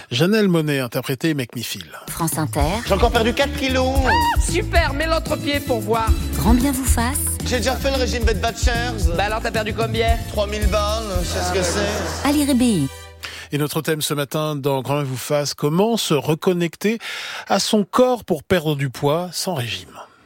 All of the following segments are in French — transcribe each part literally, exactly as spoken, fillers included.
Janelle Monáe, interprétée Make Me Feel. France Inter. J'ai encore perdu quatre kilos. Ah, super, mets l'autre pied pour voir. Grand bien vous fasse. J'ai déjà fait le régime Bedbatchers. Bah alors t'as perdu combien? trois mille balles, je sais ce que c'est. Ali Rébéi. Et notre thème ce matin dans Grand bien vous fasse, comment se reconnecter à son corps pour perdre du poids sans régime.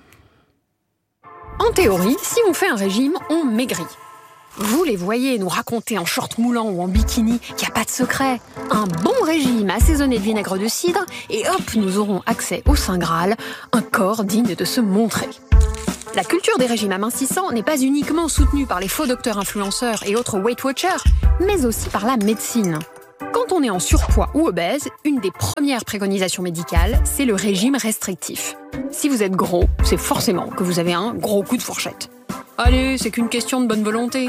En théorie, si on fait un régime, on maigrit. Vous les voyez nous raconter en short moulant ou en bikini qu'il n'y a pas de secret. Un bon régime assaisonné de vinaigre de cidre et hop, nous aurons accès au Saint Graal, un corps digne de se montrer. La culture des régimes amincissants n'est pas uniquement soutenue par les faux docteurs influenceurs et autres Weight Watchers, mais aussi par la médecine. Quand on est en surpoids ou obèse, une des premières préconisations médicales, c'est le régime restrictif. Si vous êtes gros, c'est forcément que vous avez un gros coup de fourchette. Allez, c'est qu'une question de bonne volonté.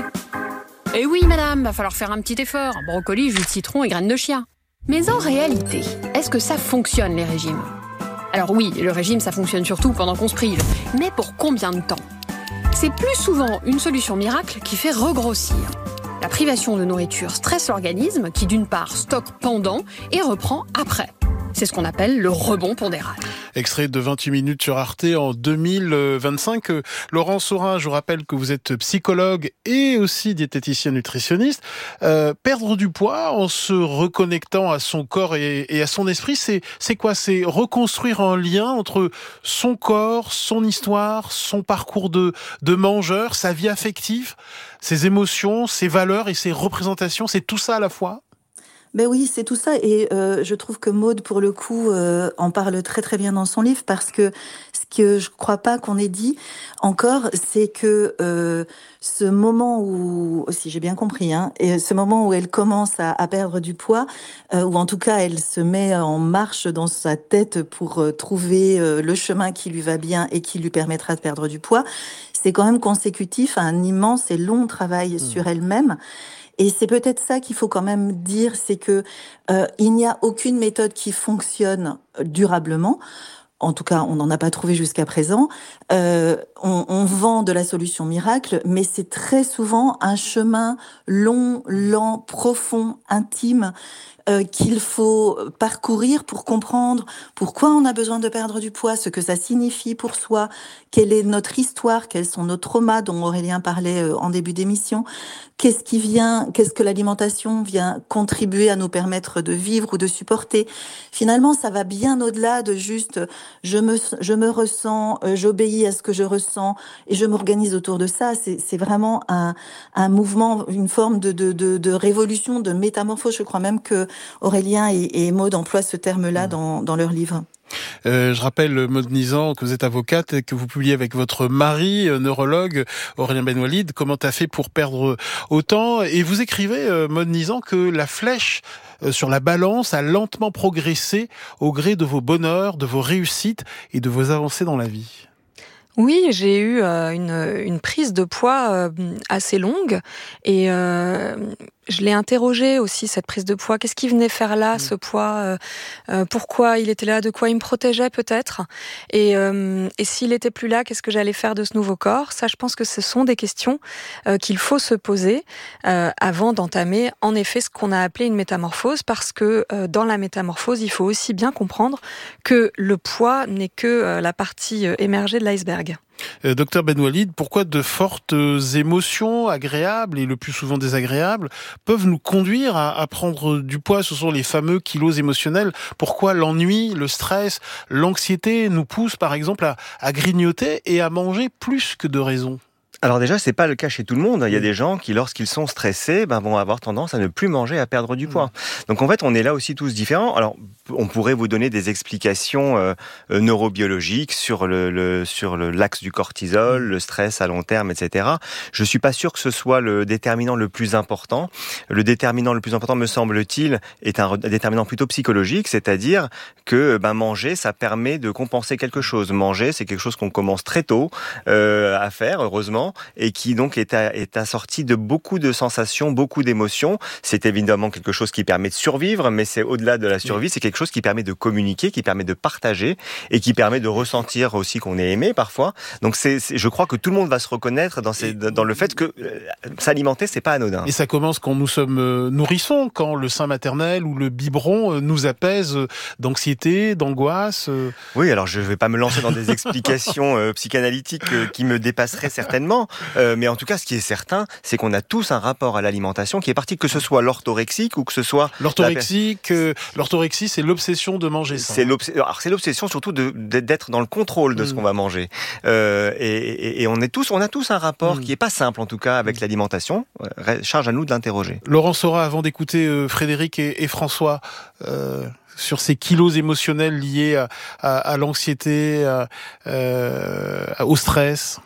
Eh oui, madame, va falloir faire un petit effort. Brocoli, jus de citron et graines de chia. Mais en réalité, est-ce que ça fonctionne, les régimes ? Alors oui, le régime, ça fonctionne surtout pendant qu'on se prive. Mais pour combien de temps ? C'est plus souvent une solution miracle qui fait regrossir. La privation de nourriture stresse l'organisme qui, d'une part, stocke pendant et reprend après. C'est ce qu'on appelle le rebond pondéral. Extrait de vingt-huit minutes sur Arte en deux mille vingt-cinq. Laurent Saurin, je vous rappelle que vous êtes psychologue et aussi diététicien nutritionniste. Euh, perdre du poids en se reconnectant à son corps et, et à son esprit, c'est, c'est quoi ? C'est reconstruire un lien entre son corps, son histoire, son parcours de, de mangeur, sa vie affective, ses émotions, ses valeurs et ses représentations. C'est tout ça à la fois ? Ben oui, c'est tout ça. Et euh, je trouve que Maud, pour le coup, euh, en parle très très bien dans son livre, parce que ce que je crois pas qu'on ait dit encore, c'est que euh, ce moment où, si j'ai bien compris, hein, et ce moment où elle commence à, à perdre du poids, euh, ou en tout cas elle se met en marche dans sa tête pour euh, trouver euh, le chemin qui lui va bien et qui lui permettra de perdre du poids, c'est quand même consécutif à un immense et long travail mmh. sur elle-même. Et c'est peut-être ça qu'il faut quand même dire, c'est que euh, il n'y a aucune méthode qui fonctionne durablement. En tout cas, on n'en a pas trouvé jusqu'à présent. Euh, on, on vend de la solution miracle, mais c'est très souvent un chemin long, lent, profond, intime, euh, qu'il faut parcourir pour comprendre pourquoi on a besoin de perdre du poids, ce que ça signifie pour soi, quelle est notre histoire, quels sont nos traumas dont Aurélien parlait euh, en début d'émission, qu'est-ce qui vient, qu'est-ce que l'alimentation vient contribuer à nous permettre de vivre ou de supporter. Finalement, ça va bien au-delà de juste je me je me ressens, euh, j'obéis à ce que je ressens et je m'organise autour de ça. C'est c'est vraiment un un mouvement, une forme de de de, de révolution, de métamorphose. Je crois même que Aurélien et, et Maud emploient ce terme-là dans dans leur livre. Euh, je rappelle, Maud Nizan, que vous êtes avocate et que vous publiez avec votre mari, euh, neurologue, Aurélien Benwalid, comment t'as fait pour perdre autant. Et vous écrivez, euh, Maud Nizan, que la flèche euh, sur la balance a lentement progressé au gré de vos bonheurs, de vos réussites et de vos avancées dans la vie. Oui, j'ai eu euh, une, une prise de poids euh, assez longue et euh, je l'ai interrogé aussi, cette prise de poids. Qu'est-ce qui venait faire là, ce poids euh, euh, Pourquoi il était là? De quoi il me protégeait peut-être? Et, euh, et s'il était plus là, qu'est-ce que j'allais faire de ce nouveau corps? Ça, je pense que ce sont des questions euh, qu'il faut se poser euh, avant d'entamer, en effet, ce qu'on a appelé une métamorphose, parce que euh, dans la métamorphose, il faut aussi bien comprendre que le poids n'est que euh, la partie euh, émergée de l'iceberg. Euh, docteur Benwalid, pourquoi de fortes émotions agréables et le plus souvent désagréables peuvent nous conduire à, à prendre du poids? Ce sont les fameux kilos émotionnels. Pourquoi l'ennui, le stress, l'anxiété nous poussent par exemple à, à grignoter et à manger plus que de raison? Alors déjà, c'est pas le cas chez tout le monde. Il y a des gens qui, lorsqu'ils sont stressés, ben, vont avoir tendance à ne plus manger, à perdre du poids. Donc en fait, on est là aussi tous différents. Alors, on pourrait vous donner des explications euh, neurobiologiques sur le, le sur le l'axe du cortisol, le stress à long terme, et cetera. Je suis pas sûr que ce soit le déterminant le plus important. Le déterminant le plus important, me semble-t-il, est un déterminant plutôt psychologique, c'est-à-dire que ben manger, ça permet de compenser quelque chose. Manger, c'est quelque chose qu'on commence très tôt euh, à faire, heureusement. et qui donc est, à, est assorti de beaucoup de sensations, beaucoup d'émotions. C'est évidemment quelque chose qui permet de survivre, mais c'est au-delà de la survie, c'est quelque chose qui permet de communiquer, qui permet de partager et qui permet de ressentir aussi qu'on est aimé parfois. Donc c'est, c'est, je crois que tout le monde va se reconnaître dans, ces, dans le fait que euh, s'alimenter, c'est pas anodin. Et ça commence quand nous sommes euh, nourrissons, quand le sein maternel ou le biberon euh, nous apaise euh, d'anxiété, d'angoisse. Euh... Oui, alors je vais pas me lancer dans des explications euh, psychanalytiques euh, qui me dépasseraient certainement, euh, mais en tout cas, ce qui est certain, c'est qu'on a tous un rapport à l'alimentation qui est parti, que ce soit l'orthorexique ou que ce soit... L'orthorexique, la... euh, l'orthorexie, c'est l'obsession de manger sain. C'est, l'obs... alors, c'est l'obsession surtout de, d'être dans le contrôle de mmh. ce qu'on va manger. Euh, et, et, et on, est tous, on a tous un rapport mmh. qui est pas simple, en tout cas, avec mmh. l'alimentation. Charge à nous de l'interroger. Laurent Sora, avant d'écouter euh, Frédéric et, et François... Euh... sur ces kilos émotionnels liés à, à, à l'anxiété, à, euh, au stress.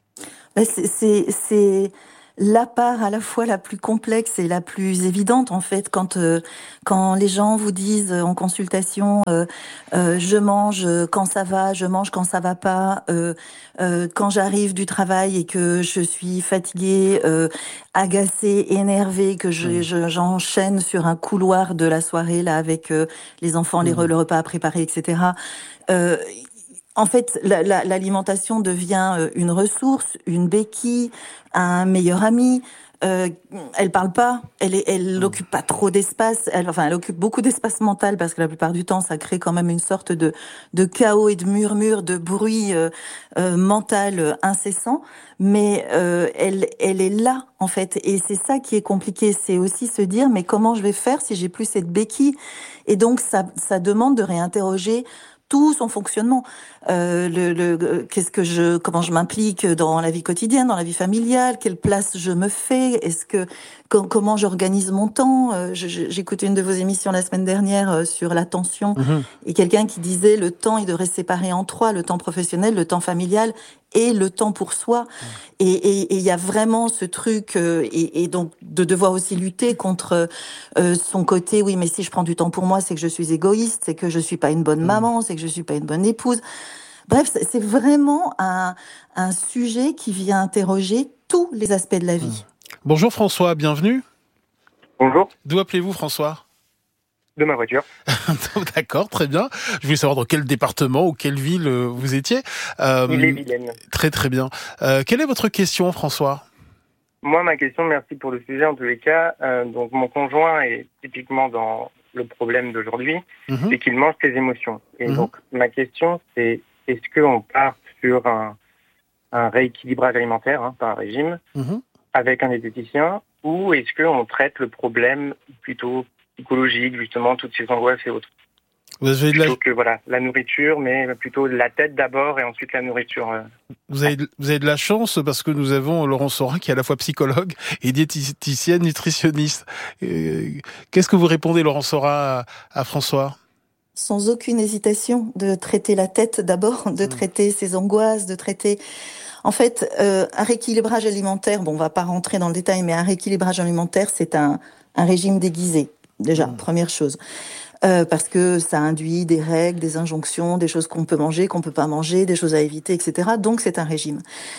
C'est, c'est, c'est la part à la fois la plus complexe et la plus évidente, en fait, quand euh, quand les gens vous disent en consultation euh, euh, je mange quand ça va, je mange quand ça va pas, euh, euh, quand j'arrive du travail et que je suis fatiguée, euh, agacée, énervée, que je, mmh. je, j'enchaîne sur un couloir de la soirée là avec euh, les enfants, mmh. les, le repas à préparer, et cetera. Euh, En fait, la, la, l'alimentation devient une ressource, une béquille, un meilleur ami. Euh, elle parle pas, elle est, elle n'occupe pas trop d'espace. Elle, enfin, elle occupe beaucoup d'espace mental parce que la plupart du temps, ça crée quand même une sorte de de chaos et de murmure, de bruit euh, euh, mental incessant. Mais euh, elle, elle est là en fait, et c'est ça qui est compliqué. C'est aussi se dire, mais comment je vais faire si j'ai plus cette béquille? Et donc, ça, ça demande de réinterroger tout son fonctionnement. Euh, le, le, qu'est-ce que je, comment je m'implique dans la vie quotidienne, dans la vie familiale, quelle place je me fais, est-ce que, com- comment j'organise mon temps. Euh, je, j'ai écouté une de vos émissions la semaine dernière euh, sur l'attention, mmh. et quelqu'un qui disait le temps, il devrait se séparer en trois, le temps professionnel, le temps familial et le temps pour soi. Mmh. Et il y a vraiment ce truc, euh, et, et donc de devoir aussi lutter contre euh, son côté, oui, mais si je prends du temps pour moi, c'est que je suis égoïste, c'est que je suis pas une bonne mmh. maman, c'est que je suis pas une bonne épouse. Bref, c'est vraiment un, un sujet qui vient interroger tous les aspects de la vie. Mmh. Bonjour François, bienvenue. Bonjour. D'où appelez-vous François ? De ma voiture. D'accord, très bien. Je voulais savoir dans quel département ou quelle ville vous étiez. Euh, Il est Vilaine. Très très bien. Euh, quelle est votre question François ? Moi, ma question, merci pour le sujet en tous les cas. Euh, donc mon conjoint est typiquement dans le problème d'aujourd'hui, mmh. c'est qu'il mange ses émotions. Et mmh. donc ma question, c'est est-ce qu'on part sur un, un rééquilibrage alimentaire, hein, par un régime, mmh. avec un diététicien, ou est-ce qu'on traite le problème plutôt psychologique, justement, toutes ces angoisses et autres. Vous avez de la... Plutôt que voilà, la nourriture, mais plutôt la tête d'abord et ensuite la nourriture. Vous avez, de, vous avez de la chance parce que nous avons Laurent Sora qui est à la fois psychologue et diététicienne nutritionniste. Qu'est-ce que vous répondez, Laurent Sora, à, à François ? Sans aucune hésitation, de traiter la tête d'abord, de mmh. traiter ses angoisses, de traiter... En fait, euh, un rééquilibrage alimentaire, bon, on va pas rentrer dans le détail, mais un rééquilibrage alimentaire, c'est un, un régime déguisé, déjà, mmh. première chose. Euh, parce que ça induit des règles, des injonctions, des choses qu'on peut manger, qu'on peut pas manger, des choses à éviter, et cetera. Donc, c'est un régime.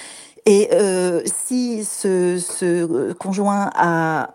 Et euh, si ce, ce conjoint a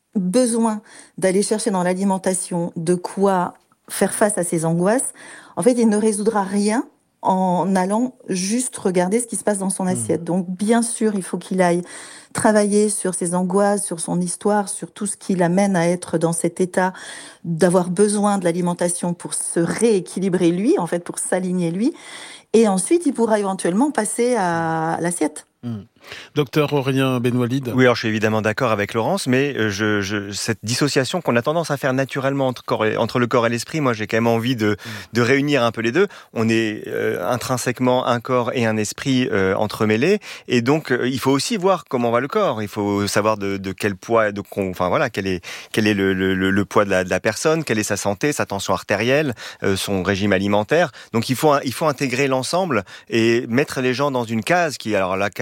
besoin d'aller chercher dans l'alimentation de quoi faire face à ses angoisses, en fait, il ne résoudra rien en allant juste regarder ce qui se passe dans son assiette. Mmh. Donc, bien sûr, il faut qu'il aille travailler sur ses angoisses, sur son histoire, sur tout ce qui l'amène à être dans cet état d'avoir besoin de l'alimentation pour se rééquilibrer lui, en fait, pour s'aligner lui. Et ensuite, il pourra éventuellement passer à l'assiette. Mmh. Docteur Aurélien Benwalid. Oui, alors je suis évidemment d'accord avec Laurence, mais je, je, cette dissociation qu'on a tendance à faire naturellement entre, corps et, entre le corps et l'esprit, moi j'ai quand même envie de, mmh. de réunir un peu les deux. On est euh, intrinsèquement un corps et un esprit euh, entremêlés, et donc euh, il faut aussi voir comment va le corps. Il faut savoir de, de quel poids, de, enfin voilà, quel est quel est le, le, le poids de la, de la personne, quelle est sa santé, sa tension artérielle, euh, son régime alimentaire. Donc il faut il faut intégrer l'ensemble et mettre les gens dans une case qui, alors la case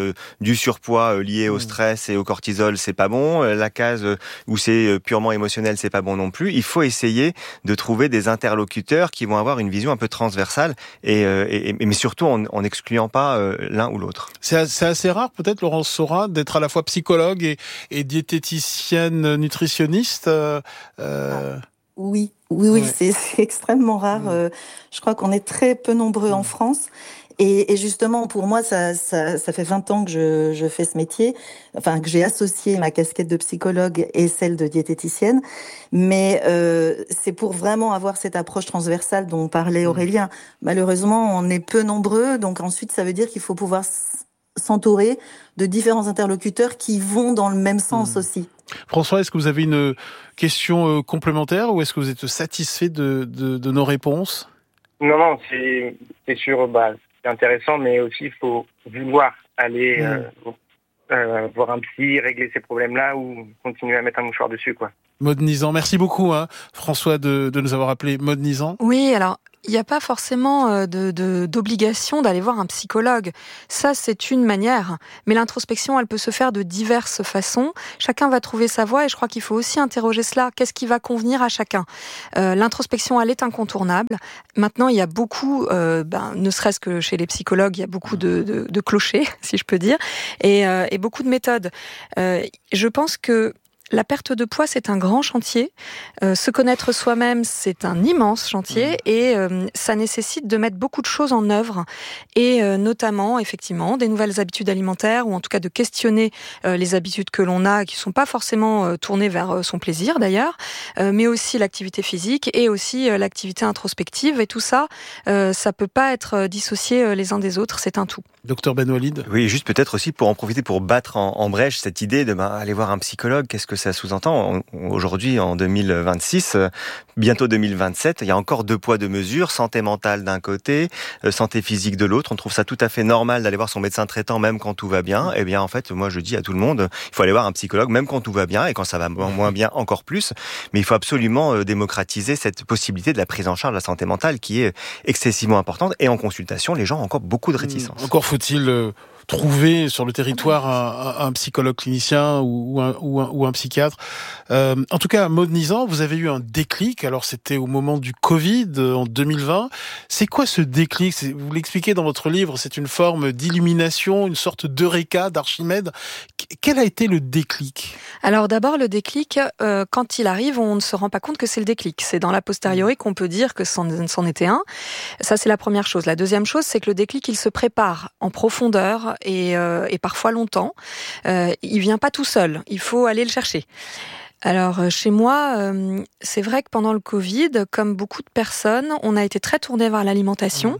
euh, du surpoids euh, lié au stress et au cortisol, c'est pas bon. Euh, la case euh, où c'est euh, purement émotionnel, c'est pas bon non plus. Il faut essayer de trouver des interlocuteurs qui vont avoir une vision un peu transversale, et, euh, et, mais surtout en, en excluant pas euh, l'un ou l'autre. C'est, c'est assez rare, peut-être, Laurence Saurat, d'être à la fois psychologue et, et diététicienne nutritionniste. Euh, euh... Oui, oui, oui, ouais. c'est, c'est extrêmement rare. Mmh. Euh, je crois qu'on est très peu nombreux mmh. en France. Et, et justement, pour moi, ça, ça, ça fait vingt ans que je, je fais ce métier, enfin que j'ai associé ma casquette de psychologue et celle de diététicienne. Mais euh, c'est pour vraiment avoir cette approche transversale dont parlait Aurélien. Mmh. Malheureusement, on est peu nombreux, donc ensuite, ça veut dire qu'il faut pouvoir s'entourer de différents interlocuteurs qui vont dans le même sens mmh. aussi. François, est-ce que vous avez une question complémentaire ou est-ce que vous êtes satisfait de, de, de nos réponses ? Non, non, c'est, c'est sûr, bah, c'est intéressant, mais aussi il faut vouloir aller mmh. euh, euh, voir un psy, régler ces problèmes-là ou continuer à mettre un mouchoir dessus, quoi. Maud Nizan, merci beaucoup, hein, François, de, de nous avoir appelé. Maud Nizan. Oui, alors. Il n'y a pas forcément de, de, d'obligation d'aller voir un psychologue. Ça, c'est une manière. Mais l'introspection, elle peut se faire de diverses façons. Chacun va trouver sa voie et je crois qu'il faut aussi interroger cela. Qu'est-ce qui va convenir à chacun ? euh, L'introspection, elle est incontournable. Maintenant, il y a beaucoup, euh, ben, ne serait-ce que chez les psychologues, il y a beaucoup de, de, de clochers, si je peux dire, et, euh, et beaucoup de méthodes. Euh, je pense que la perte de poids, c'est un grand chantier. Euh, se connaître soi-même, c'est un immense chantier. Mmh. Et euh, ça nécessite de mettre beaucoup de choses en œuvre. Et euh, notamment, effectivement, des nouvelles habitudes alimentaires, ou en tout cas de questionner euh, les habitudes que l'on a, qui ne sont pas forcément euh, tournées vers euh, son plaisir d'ailleurs, euh, mais aussi l'activité physique et aussi euh, l'activité introspective. Et tout ça, euh, ça ne peut pas être dissocié euh, les uns des autres, c'est un tout. Docteur Ben Walid. Oui, juste peut-être aussi pour en profiter, pour battre en, en brèche cette idée de ben, aller voir un psychologue, qu'est-ce que ça sous-entend ? Aujourd'hui, en deux mille vingt-six, bientôt deux mille vingt-sept, il y a encore deux poids, deux mesures, santé mentale d'un côté, santé physique de l'autre. On trouve ça tout à fait normal d'aller voir son médecin traitant même quand tout va bien. Eh bien, en fait, moi, je dis à tout le monde, il faut aller voir un psychologue même quand tout va bien et quand ça va moins bien, encore plus. Mais il faut absolument démocratiser cette possibilité de la prise en charge de la santé mentale qui est excessivement importante. Et en consultation, les gens ont encore beaucoup de réticence. Encore faut-il euh, trouver sur le territoire un, un, un psychologue clinicien ou, ou, un, ou, un, ou un psychiatre. Euh, en tout cas, Maud Nizan, vous avez eu un déclic. Alors, c'était au moment du Covid, en deux mille vingt. C'est quoi ce déclic ? C'est, vous l'expliquez dans votre livre, c'est une forme d'illumination, une sorte d'eureka, d'Archimède. Quel a été le déclic ? Alors d'abord, le déclic, euh, quand il arrive, on ne se rend pas compte que c'est le déclic. C'est dans la posteriori qu'on peut dire que c'en, c'en était un. Ça, c'est la première chose. La deuxième chose, c'est que le déclic, il se prépare en profondeur et, euh, et parfois longtemps. Euh, il vient pas tout seul. Il faut aller le chercher. Alors, chez moi, euh, c'est vrai que pendant le Covid, comme beaucoup de personnes, on a été très tourné vers l'alimentation.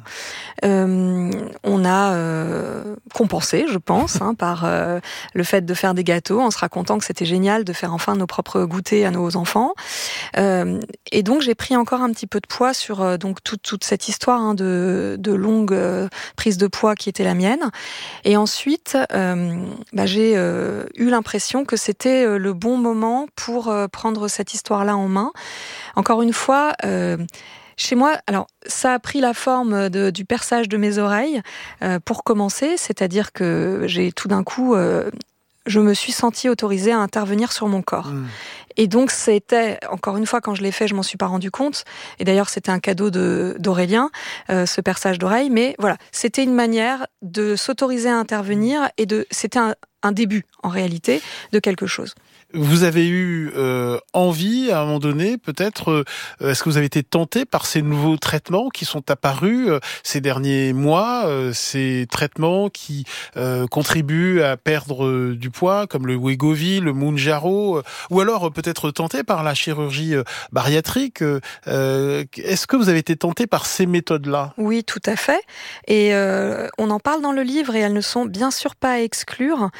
Euh, on a euh, compensé, je pense, hein, par euh, le fait de faire des gâteaux, en se racontant que c'était génial de faire enfin nos propres goûters à nos enfants. Euh, et donc, j'ai pris encore un petit peu de poids sur euh, donc toute, toute cette histoire hein, de, de longue euh, prise de poids qui était la mienne. Et ensuite, euh, bah, j'ai euh, eu l'impression que c'était euh, le bon moment pour pour prendre cette histoire-là en main. Encore une fois, euh, chez moi, alors ça a pris la forme de, du perçage de mes oreilles euh, pour commencer, c'est-à-dire que j'ai tout d'un coup, euh, je me suis sentie autorisée à intervenir sur mon corps. Mmh. Et donc c'était, encore une fois, quand je l'ai fait, je m'en suis pas rendu compte. Et d'ailleurs, c'était un cadeau de, d'Aurélien, euh, ce perçage d'oreilles. Mais voilà, c'était une manière de s'autoriser à intervenir et de, c'était un, un début, en réalité, de quelque chose. Vous avez eu euh, envie, à un moment donné, peut-être, euh, est-ce que vous avez été tenté par ces nouveaux traitements qui sont apparus euh, ces derniers mois, euh, ces traitements qui euh, contribuent à perdre euh, du poids, comme le Wegovy, le Mounjaro, euh, ou alors euh, peut-être tenté par la chirurgie euh, bariatrique. Euh, est-ce que vous avez été tenté par ces méthodes-là ? Oui, tout à fait. Et euh, on en parle dans le livre et elles ne sont bien sûr pas à exclure.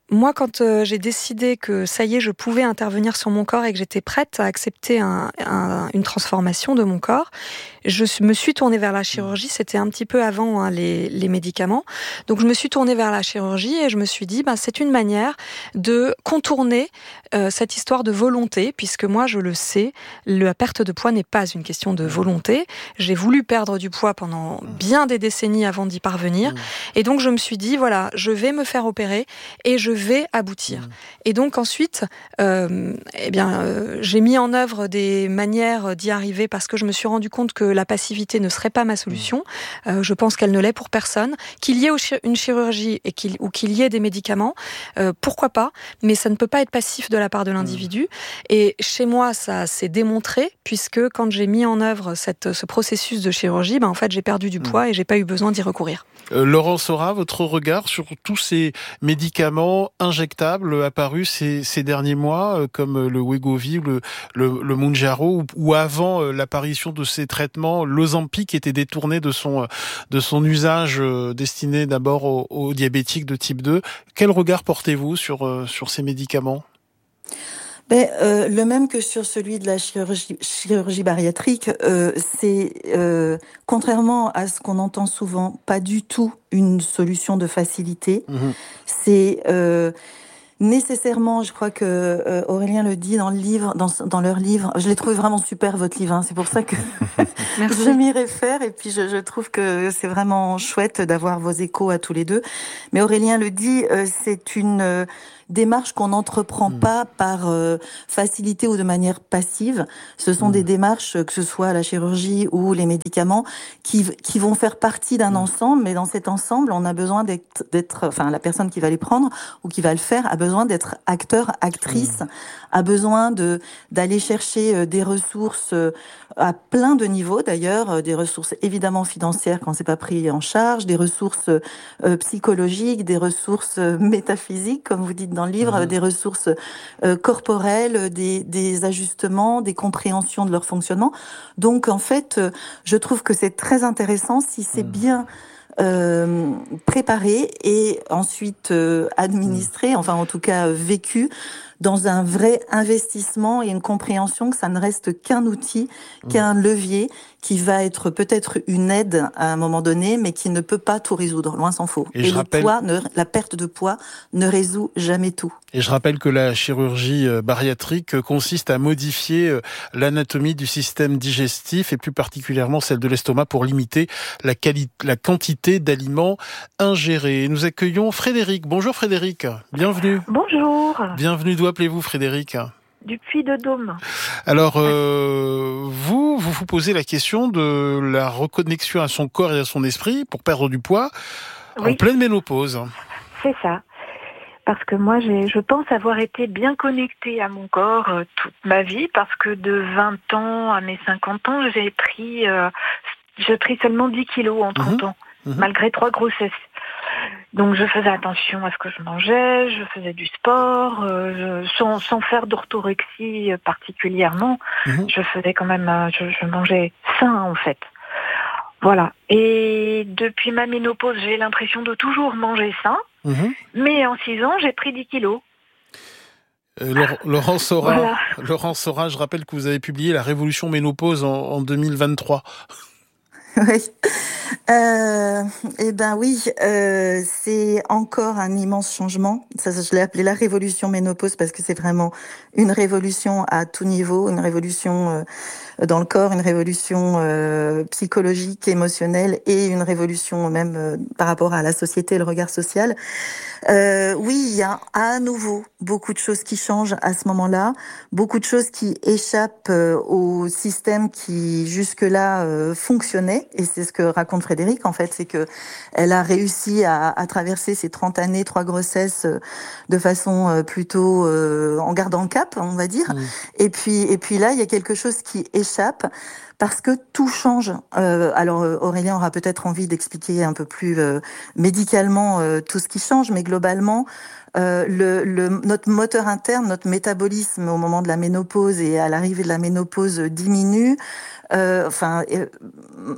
moi, quand euh, j'ai décidé que ça y est, je pouvais intervenir sur mon corps et que j'étais prête à accepter un, un, une transformation de mon corps, je me suis tournée vers la chirurgie. C'était un petit peu avant hein, les, les médicaments. Donc, je me suis tournée vers la chirurgie et je me suis dit, ben, c'est une manière de contourner euh, cette histoire de volonté, puisque moi, je le sais, la perte de poids n'est pas une question de volonté. J'ai voulu perdre du poids pendant bien des décennies avant d'y parvenir. Et donc, je me suis dit, voilà, je vais me faire opérer et je vais aboutir. Mmh. Et donc ensuite, euh, eh bien, euh, j'ai mis en œuvre des manières d'y arriver parce que je me suis rendu compte que la passivité ne serait pas ma solution. Euh, je pense qu'elle ne l'est pour personne. Qu'il y ait une chirurgie et qu'il, ou qu'il y ait des médicaments, euh, pourquoi pas, mais ça ne peut pas être passif de la part de l'individu. Mmh. Et chez moi, ça s'est démontré puisque quand j'ai mis en œuvre cette, ce processus de chirurgie, ben, en fait, j'ai perdu du poids mmh. et j'ai pas eu besoin d'y recourir. Euh, Laurent Sora, votre regard sur tous ces médicaments injectables apparus ces, ces derniers mois, euh, comme le Wegovy ou le, le, le Mounjaro, ou, ou avant euh, l'apparition de ces traitements, l'Ozempic était détourné de son, euh, de son usage euh, destiné d'abord aux, aux diabétiques de type deux. Quel regard portez-vous sur, euh, sur ces médicaments ? Ben, euh, le même que sur celui de la chirurgie, chirurgie bariatrique, euh, c'est, euh, contrairement à ce qu'on entend souvent, pas du tout une solution de facilité. Mmh. C'est euh, nécessairement, je crois que euh, Aurélien le dit dans le livre, dans, dans leur livre, je l'ai trouvé vraiment super votre livre, hein, c'est pour ça que je m'y réfère et puis je, je trouve que c'est vraiment chouette d'avoir vos échos à tous les deux. Mais Aurélien le dit, euh, c'est une... Euh, démarches qu'on n'entreprend mmh. pas par euh, facilité ou de manière passive. Ce sont mmh. des démarches, que ce soit la chirurgie ou les médicaments, qui, qui vont faire partie d'un mmh. ensemble, mais dans cet ensemble, on a besoin d'être, d'être, enfin, la personne qui va les prendre ou qui va le faire a besoin d'être acteur, actrice, mmh. a besoin de, d'aller chercher des ressources à plein de niveaux d'ailleurs, des ressources évidemment financières quand c'est pas pris en charge, des ressources euh, psychologiques, des ressources métaphysiques, comme vous dites dans le livre, mmh. des ressources euh, corporelles, des, des ajustements, des compréhensions de leur fonctionnement. Donc en fait, euh, je trouve que c'est très intéressant si c'est mmh. bien euh, préparé et ensuite euh, administré, mmh. enfin en tout cas euh, vécu dans un vrai investissement et une compréhension que ça ne reste qu'un outil, mmh. qu'un levier qui va être peut-être une aide à un moment donné, mais qui ne peut pas tout résoudre, loin s'en faut. Et, et le rappelle... poids, ne, la perte de poids ne résout jamais tout. Et je rappelle que la chirurgie bariatrique consiste à modifier l'anatomie du système digestif et plus particulièrement celle de l'estomac pour limiter la, quali... la quantité d'aliments ingérés. Nous accueillons Frédéric. Bonjour Frédéric, bienvenue. Bonjour. Bienvenue, d'où appelez-vous Frédéric ? Du Puy-de-Dôme. Alors, euh, vous, vous vous posez la question de la reconnexion à son corps et à son esprit pour perdre du poids oui. en pleine ménopause. C'est ça. Parce que moi, j'ai, je pense avoir été bien connectée à mon corps euh, toute ma vie, parce que de vingt ans à mes cinquante ans, j'ai pris, euh, j'ai pris seulement dix kilos en trente mmh. ans, mmh. malgré trois grossesses. Donc je faisais attention à ce que je mangeais, je faisais du sport, euh, je, sans, sans faire d'orthorexie particulièrement, mmh. je faisais quand même, euh, je, je mangeais sain en fait. Voilà. Et depuis ma ménopause, j'ai l'impression de toujours manger sain, mmh. mais en six ans, j'ai pris dix kilos. Euh, Laurent, Laurent Sora, voilà. Laurent Sora, je rappelle que vous avez publié La Révolution Ménopause en, en deux mille vingt-trois. Oui. Euh, eh ben oui, euh, c'est encore un immense changement. Ça, je l'ai appelé la révolution ménopause parce que c'est vraiment une révolution à tout niveau, une révolution euh, dans le corps, une révolution euh, psychologique, émotionnelle et une révolution même euh, par rapport à la société, le regard social. Euh, oui, il y a à nouveau beaucoup de choses qui changent à ce moment-là, beaucoup de choses qui échappent euh, au système qui jusque-là euh, fonctionnait, et c'est ce que raconte Frédéric en fait, c'est que elle a réussi à, à traverser ces trente années, trois grossesses euh, de façon euh, plutôt euh, en gardant le cap, on va dire. Mmh. Et puis et puis là, il y a quelque chose qui échappe. Parce que tout change. Euh, alors Aurélien aura peut-être envie d'expliquer un peu plus euh, médicalement euh, tout ce qui change, mais globalement, euh, le, le, notre moteur interne, notre métabolisme au moment de la ménopause et à l'arrivée de la ménopause diminue. Euh, enfin, euh,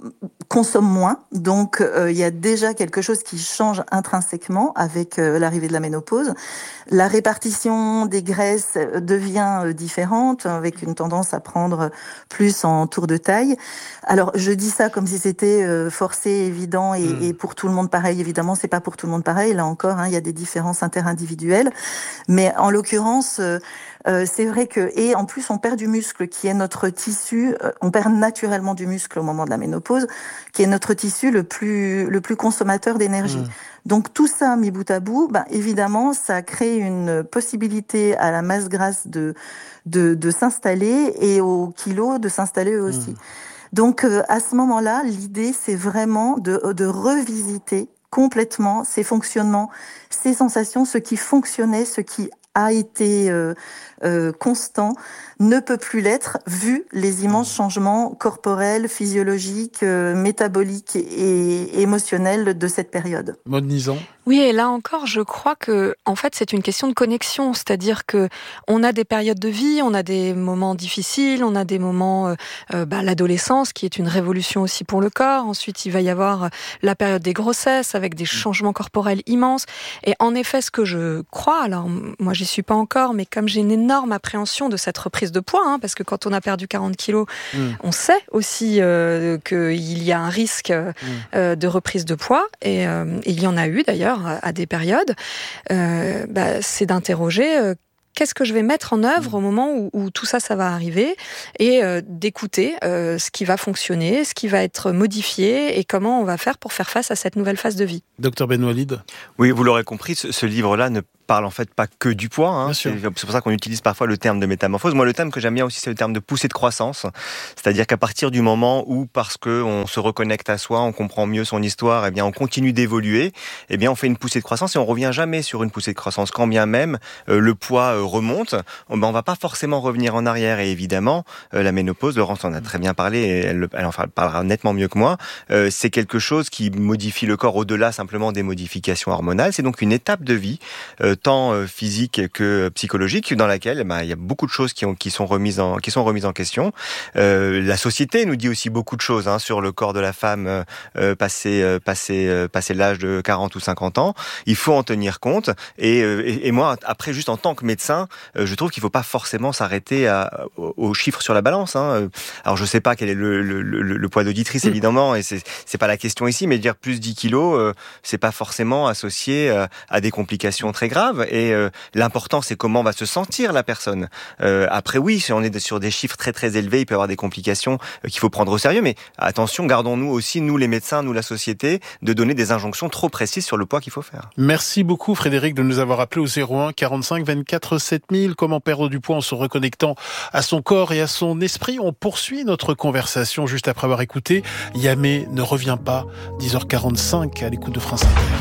consomme moins. Donc, euh, il y a déjà quelque chose qui change intrinsèquement avec euh, l'arrivée de la ménopause. La répartition des graisses devient euh, différente, avec une tendance à prendre plus en tour de taille. Alors, je dis ça comme si c'était euh, forcé, évident, et, mmh. et pour tout le monde pareil. Évidemment, c'est pas pour tout le monde pareil. Là encore, hein, il y a des différences interindividuelles. Mais en l'occurrence, euh, euh, c'est vrai que... Et en plus, on perd du muscle, qui est notre tissu... Euh, on perd naturellement du muscle au moment de la ménopause, qui est notre tissu le plus, le plus consommateur d'énergie. Mmh. Donc tout ça mis bout à bout, ben, évidemment, ça crée une possibilité à la masse grasse de, de, de s'installer et au kilo de s'installer eux aussi. Mmh. Donc euh, à ce moment-là, l'idée, c'est vraiment de, de revisiter complètement ces fonctionnements, ces sensations, ce qui fonctionnait, ce qui a été euh, euh, constant, ne peut plus l'être, vu les immenses changements corporels, physiologiques, euh, métaboliques et émotionnels de cette période. Maud Nizan. Oui, et là encore, je crois que, en fait, c'est une question de connexion, c'est-à-dire que on a des périodes de vie, on a des moments difficiles, on a des moments, euh, bah, l'adolescence qui est une révolution aussi pour le corps. Ensuite, il va y avoir la période des grossesses avec des changements corporels immenses. Et en effet, ce que je crois, alors moi, j'y suis pas encore, mais comme j'ai une énorme appréhension de cette reprise de poids, hein, parce que quand on a perdu quarante kilos, mmh. on sait aussi euh, qu'il y a un risque euh, mmh. de reprise de poids, et euh, il y en a eu d'ailleurs à des périodes, euh, bah, c'est d'interroger euh, qu'est-ce que je vais mettre en œuvre au moment où, où tout ça, ça va arriver, et euh, d'écouter euh, ce qui va fonctionner, ce qui va être modifié, et comment on va faire pour faire face à cette nouvelle phase de vie. Docteur Ben Walid. Oui, vous l'aurez compris, ce, ce livre-là ne parle en fait pas que du poids. Hein. C'est, c'est pour ça qu'on utilise parfois le terme de métamorphose. Moi, le terme que j'aime bien aussi, c'est le terme de poussée de croissance. C'est-à-dire qu'à partir du moment où, parce que on se reconnecte à soi, on comprend mieux son histoire, eh bien, on continue d'évoluer, eh bien, on fait une poussée de croissance et on revient jamais sur une poussée de croissance. Quand bien même euh, le poids euh, remonte, on, ben, on va pas forcément revenir en arrière. Et évidemment, euh, la ménopause, Laurence en a très bien parlé, et elle, elle en parlera nettement mieux que moi. Euh, c'est quelque chose qui modifie le corps au-delà simplement des modifications hormonales. C'est donc une étape de vie. Euh, tant physique que psychologique, dans laquelle bah, il y a beaucoup de choses qui, ont, qui, sont remises en, qui sont remises en question. Euh, la société nous dit aussi beaucoup de choses hein, sur le corps de la femme euh, passé, euh, passé, euh, passé l'âge de quarante ou cinquante ans. Il faut en tenir compte. Et, euh, et, et moi, après, juste en tant que médecin, euh, je trouve qu'il ne faut pas forcément s'arrêter à, aux, aux chiffres sur la balance. Hein. Alors, je ne sais pas quel est le, le, le, le poids d'auditrice, mmh. évidemment, et c'est, c'est pas la question ici, mais dire plus dix kilos, euh, c'est pas forcément associé euh, à des complications très graves. Et euh, l'important, c'est comment va se sentir la personne. Euh, après, oui, si on est sur des chiffres très très élevés, il peut y avoir des complications euh, qu'il faut prendre au sérieux. Mais attention, gardons-nous aussi, nous les médecins, nous la société, de donner des injonctions trop précises sur le poids qu'il faut faire. Merci beaucoup Frédéric de nous avoir appelé au zéro un quarante-cinq vingt-quatre sept mille. Comment perdre du poids en se reconnectant à son corps et à son esprit. On poursuit notre conversation juste après avoir écouté Yamé ne revient pas, dix heures quarante-cinq à l'écoute de France Inter.